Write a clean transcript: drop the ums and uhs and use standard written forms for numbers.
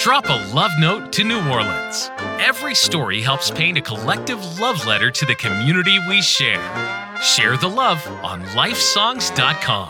Drop a love note to New Orleans. Every story helps paint a collective love letter to the community we share. Share the love on lifesongs.com.